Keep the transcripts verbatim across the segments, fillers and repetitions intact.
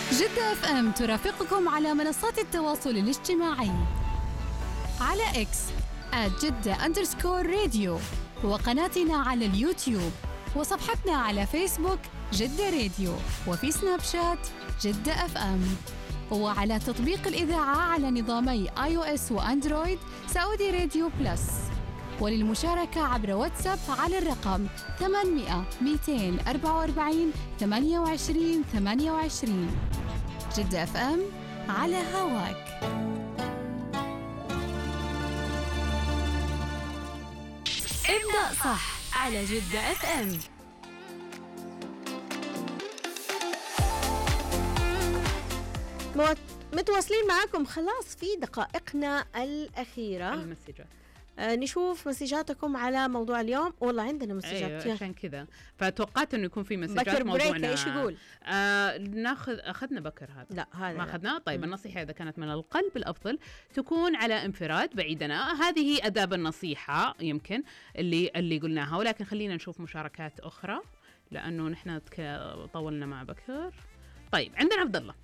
جدة اف ام ترافقكم على منصات التواصل الاجتماعي على اكس آت جدة أندرسكور راديو، وقناتنا على اليوتيوب، وصفحتنا على فيسبوك جدة راديو، وفي سناب شات جدة اف ام، وعلى تطبيق الإذاعة على نظامي آي أو إس وأندرويد سعودي راديو بلس. وللمشاركة عبر واتساب على الرقم ثمانمائة مئتين وأربعة وأربعين ثمانية وعشرين ثمانية وعشرين. جدة اف ام على هواك. ابدأ صح على جدة اف ام. متواصلين معكم خلاص في دقائقنا الأخيرة. المسجات آه نشوف مسجاتكم على موضوع اليوم. والله عندنا مسجات. أيوة عشان كذا فتوقعت انه يكون في مسجات. بكر موضوعنا ايش يقول؟ آه ناخذ اخذنا بكر هذا. لا هذا ما لا. اخذناه. طيب مم. النصيحه اذا كانت من القلب الافضل تكون على انفراد بعيدنا. هذه اداب النصيحه يمكن اللي اللي قلناها، ولكن خلينا نشوف مشاركات اخرى لانه نحن طولنا مع بكر. طيب عندنا عبد الله.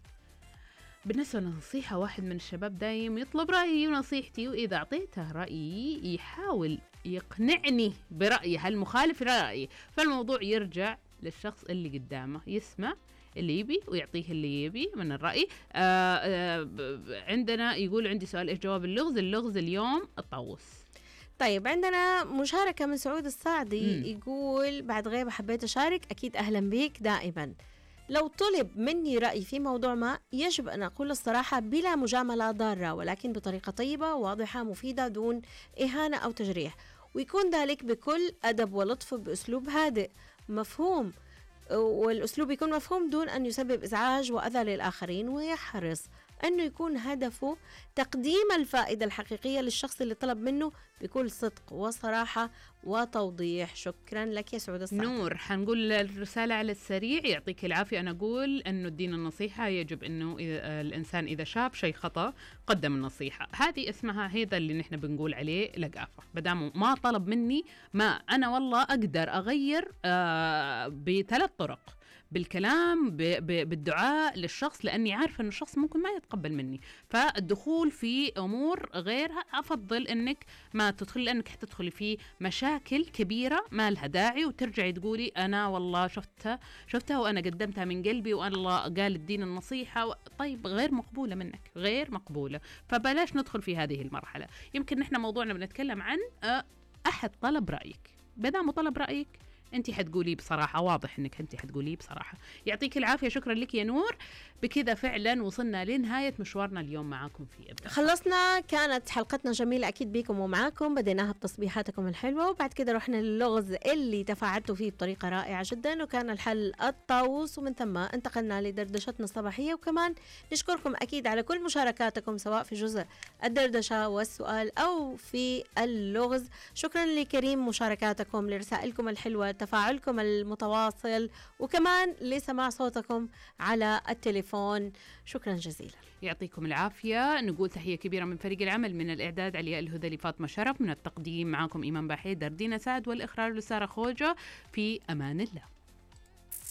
بالنسبة للنصيحة، واحد من الشباب دايم يطلب رأيي ونصيحتي، وإذا أعطيته رأيي يحاول يقنعني برأيه المخالف لرأيي، فالموضوع يرجع للشخص اللي قدامه، يسمع اللي يبي ويعطيه اللي يبي من الرأي. آآ آآ عندنا يقول عندي سؤال إيش جواب اللغز؟ اللغز اليوم الطاووس. طيب عندنا مشاركة من سعود الصعدي. مم. يقول بعد غيبة حبيت أشارك. أكيد أهلا بيك دائما. لو طلب مني رأي في موضوع ما يجب أن أقول الصراحة بلا مجاملة ضارة، ولكن بطريقة طيبة واضحة مفيدة دون إهانة أو تجريح، ويكون ذلك بكل أدب ولطف بأسلوب هادئ مفهوم، والأسلوب يكون مفهوم دون أن يسبب إزعاج وأذى للآخرين، ويحرص أنه يكون هدفه تقديم الفائدة الحقيقية للشخص اللي طلب منه بكل صدق وصراحة وتوضيح. شكرا لك يا سعود الصعب. نور، حنقول الرسالة على السريع. يعطيك العافية. أنا أقول أنه الدين النصيحة، يجب أنه إذا الإنسان إذا شاف شيء خطأ قدم النصيحة. هذه اسمها هذا اللي نحن بنقول عليه لقافة. بدام ما طلب مني، ما أنا والله أقدر أغير آه بثلاث طرق: بالكلام، ب- ب- بالدعاء للشخص، لأني عارفة أن الشخص ممكن ما يتقبل مني. فالدخول في أمور غيرها أفضل أنك ما تدخل، لأنك حتدخلي في مشاكل كبيرة ما لها داعي، وترجعي تقولي أنا والله شفتها شفتها وأنا قدمتها من قلبي والله قال الدين النصيحة و... طيب غير مقبولة منك، غير مقبولة. فبلاش ندخل في هذه المرحلة. يمكن نحن موضوعنا بنتكلم عن أحد طلب رأيك. بدام طلب رأيك انت حتقولي بصراحة، واضح انك انت حتقولي بصراحة. يعطيك العافية. شكرا لك يا نور. بكذا فعلا وصلنا لنهاية مشوارنا اليوم معاكم في إبداع. خلصنا. كانت حلقتنا جميلة أكيد بيكم ومعاكم. بديناها بتصبيحاتكم الحلوة، وبعد كده رحنا للغز اللي تفاعلتوا فيه بطريقة رائعة جدا، وكان الحل الطاووس، ومن ثم انتقلنا لدردشتنا الصباحية. وكمان نشكركم أكيد على كل مشاركاتكم سواء في جزء الدردشة والسؤال أو في اللغز. شكرا لكريم مشاركاتكم، لرسائلكم الحلوة، تفاعلكم المتواصل، وكمان لسماع صوتكم على التليفون. شكرا جزيلا. يعطيكم العافية. نقول تحية كبيرة من فريق العمل، من الإعداد علياء الهذلي، فاطمة شرف، من التقديم معاكم إيمان باحي، دردينا سعد، والإخراج لسارة خوجة. في أمان الله.